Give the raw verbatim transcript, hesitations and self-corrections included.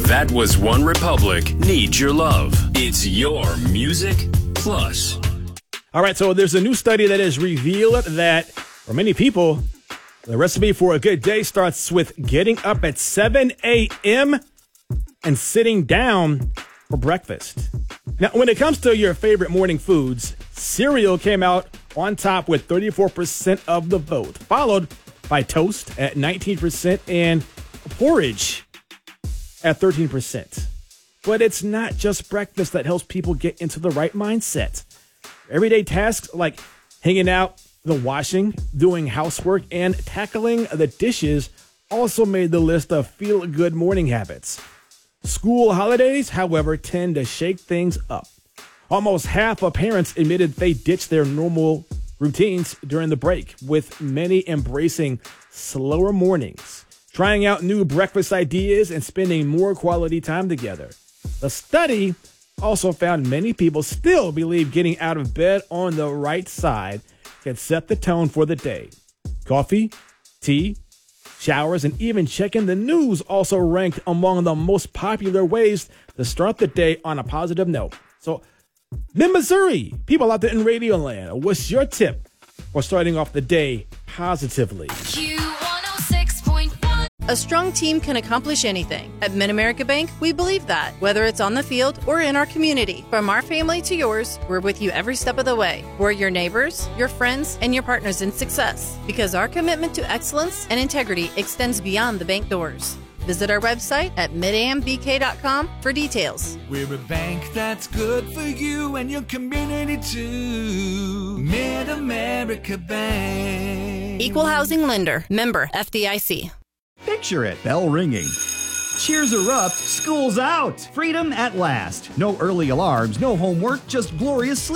That was One Republic Needs Your Love. It's your Music Plus. All right, so there's a new study that has revealed that for many people, the recipe for a good day starts with getting up at seven a.m. and sitting down for breakfast. Now, when it comes to your favorite morning foods, cereal came out on top with thirty-four percent of the vote, followed by toast at nineteen percent and porridge at thirteen percent. But it's not just breakfast that helps people get into the right mindset. Everyday tasks like hanging out, the washing, doing housework, and tackling the dishes also made the list of feel-good morning habits. School holidays, however, tend to shake things up. Almost half of parents admitted they ditched their normal routines during the break, with many embracing slower mornings, trying out new breakfast ideas, and spending more quality time together. The study also found many people still believe getting out of bed on the right side can set the tone for the day. Coffee, tea, showers, and even checking the news also ranked among the most popular ways to start the day on a positive note. So, Mid-Missouri, people out there in Radio Land, what's your tip for starting off the day positively? Q one oh six point one. A strong team can accomplish anything. At Mid-America Bank, we believe that, whether it's on the field or in our community. From our family to yours, we're with you every step of the way. We're your neighbors, your friends, and your partners in success, because our commitment to excellence and integrity extends beyond the bank doors. Visit our website at mid a m b k dot com for details. We're a bank that's good for you and your community too. Mid-America Bank. Equal housing lender. Member F D I C. Picture it, bell ringing. Cheers are up, school's out. Freedom at last. No early alarms, no homework, just glorious sleep.